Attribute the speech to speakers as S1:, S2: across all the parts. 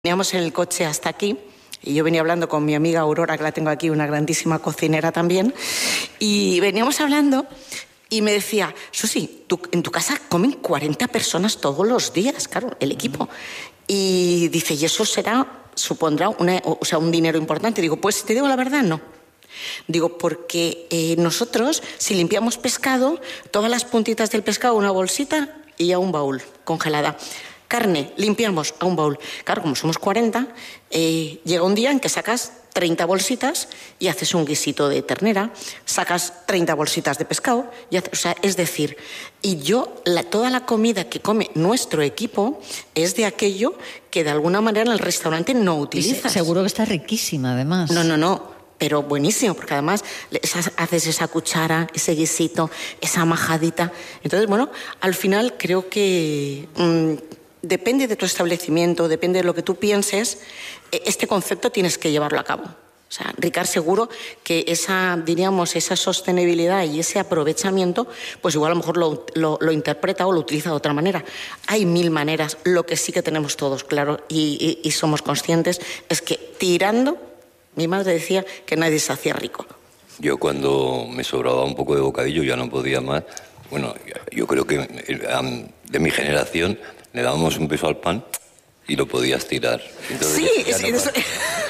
S1: Veníamos en el coche hasta aquí y yo venía hablando con mi amiga Aurora, que la tengo aquí, una grandísima cocinera también, y veníamos hablando y me decía, Susi, en tu casa comen 40 personas todos los días, claro, el equipo. Y dice, ¿y eso supondrá un dinero importante? Digo, pues te digo la verdad, no. Digo, porque nosotros, si limpiamos pescado, todas las puntitas del pescado, una bolsita y a un baúl congelada. Carne, limpiamos a un baúl. Claro, como somos 40, llega un día en que sacas 30 bolsitas y haces un guisito de ternera, sacas 30 bolsitas de pescado, es decir, toda la comida que come nuestro equipo es de aquello que de alguna manera en el restaurante no utilizas.
S2: Seguro que está riquísima, además.
S1: No, pero buenísimo, porque además haces esa cuchara, ese guisito, esa majadita. Entonces, bueno, al final creo que depende de tu establecimiento, depende de lo que tú pienses, este concepto tienes que llevarlo a cabo. O sea, Ricard, seguro que esa sostenibilidad y ese aprovechamiento, pues igual a lo mejor lo interpreta o lo utiliza de otra manera. Hay 1000 maneras. Lo que sí que tenemos todos claro y somos conscientes es que tirando, mi madre decía que nadie se hacía rico.
S3: Yo cuando me sobraba un poco de bocadillo ya no podía más. Bueno, yo creo que de mi generación le dábamos un beso al pan y lo podías tirar. Entonces,
S1: sí.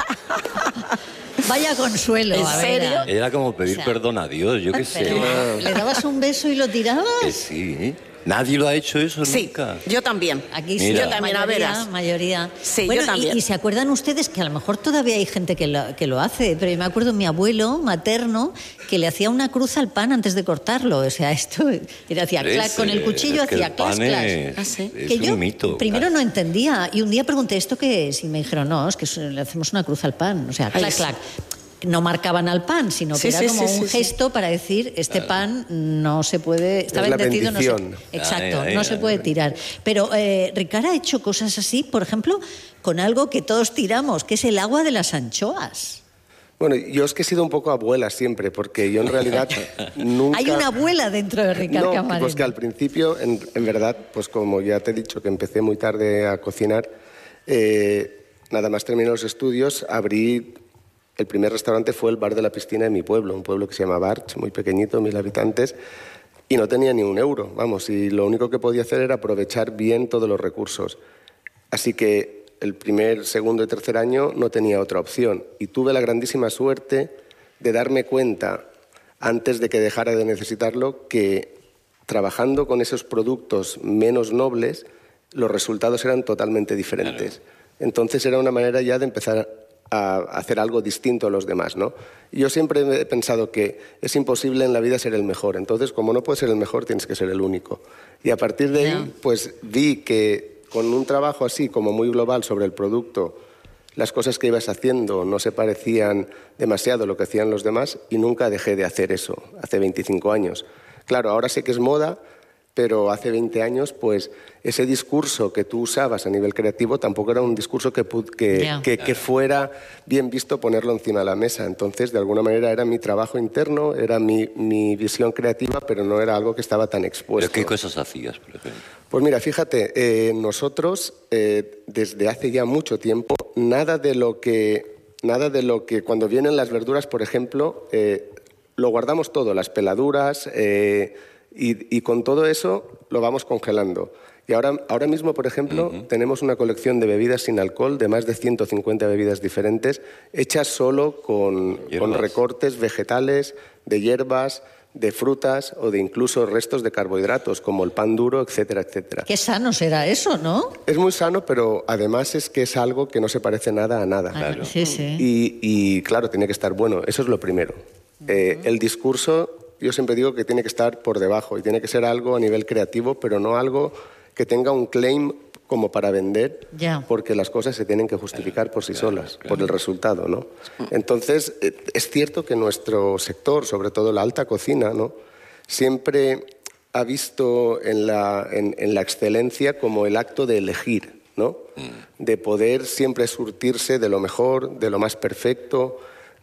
S2: Vaya consuelo.
S1: ¿En serio?
S3: Era como pedir perdón a Dios, yo qué sé.
S2: ¿Le dabas un beso y lo tirabas?
S3: Sí. Nadie lo ha hecho eso nunca.
S1: Sí, yo también.
S2: Aquí sí,
S1: yo también,
S2: mayoría.
S1: Sí,
S2: bueno,
S1: yo también.
S2: Y se acuerdan ustedes que a lo mejor todavía hay gente que lo hace, pero yo me acuerdo de mi abuelo materno que le hacía una cruz al pan antes de cortarlo. O sea, esto le hacía clac con el cuchillo, hacía clac, clac.
S3: Es
S2: que
S3: un
S2: yo
S3: mito.
S2: Primero no entendía y un día pregunté, ¿esto qué es? Y me dijeron, no, es que le hacemos una cruz al pan. O sea, clac, clac. No marcaban al pan, sino que era como un gesto para decir, pan no se puede... Está bendecido, no se... Exacto, no se puede tirar. Pero Ricard ha hecho cosas así, por ejemplo, con algo que todos tiramos, que es el agua de las anchoas.
S4: Bueno, yo es que he sido un poco abuela siempre, porque yo en realidad nunca...
S2: Hay una abuela dentro de Ricard Camarena.
S4: Pues que al principio, en verdad, pues como ya te he dicho, que empecé muy tarde a cocinar, nada más terminé los estudios, el primer restaurante fue el bar de la piscina de mi pueblo, un pueblo que se llama Barch, muy pequeñito, 1000 habitantes, y no tenía ni un euro, y lo único que podía hacer era aprovechar bien todos los recursos. Así que el primer, segundo y tercer año no tenía otra opción, y tuve la grandísima suerte de darme cuenta, antes de que dejara de necesitarlo, que trabajando con esos productos menos nobles, los resultados eran totalmente diferentes. Entonces era una manera ya de empezar a hacer algo distinto a los demás, ¿no? Yo siempre he pensado que es imposible en la vida ser el mejor, entonces como no puedes ser el mejor tienes que ser el único. Y a partir de ahí pues vi que con un trabajo así como muy global sobre el producto, las cosas que ibas haciendo no se parecían demasiado a lo que hacían los demás y nunca dejé de hacer eso, hace 25 años. Claro, ahora sé que es moda, pero hace 20 años, pues, ese discurso que tú usabas a nivel creativo tampoco era un discurso que fuera bien visto ponerlo encima de la mesa. Entonces, de alguna manera, era mi trabajo interno, era mi visión creativa, pero no era algo que estaba tan expuesto.
S3: ¿Pero qué cosas hacías, por ejemplo?
S4: Pues mira, fíjate, nosotros, desde hace ya mucho tiempo, nada de lo que cuando vienen las verduras, por ejemplo, lo guardamos todo, las peladuras... Y con todo eso lo vamos congelando. Y ahora mismo, por ejemplo, tenemos una colección de bebidas sin alcohol, de más de 150 bebidas diferentes, hechas solo con recortes vegetales, de hierbas, de frutas o de incluso restos de carbohidratos, como el pan duro, etcétera, etcétera.
S2: Qué sano será eso, ¿no?
S4: Es muy sano, pero además es que es algo que no se parece nada a nada.
S3: Claro.
S2: Sí.
S4: Y claro, tiene que estar bueno. Eso es lo primero. El discurso... Yo siempre digo que tiene que estar por debajo y tiene que ser algo a nivel creativo, pero no algo que tenga un claim como para vender, porque las cosas se tienen que justificar por sí solas, por el resultado, ¿no? Entonces, es cierto que nuestro sector, sobre todo la alta cocina, ¿no?, siempre ha visto en la excelencia como el acto de elegir, ¿no?, de poder siempre surtirse de lo mejor, de lo más perfecto,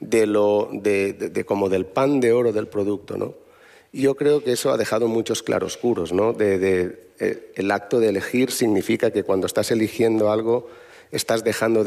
S4: como del pan de oro del producto, ¿no? Y yo creo que eso ha dejado muchos claroscuros, ¿no? El acto de elegir significa que cuando estás eligiendo algo estás dejando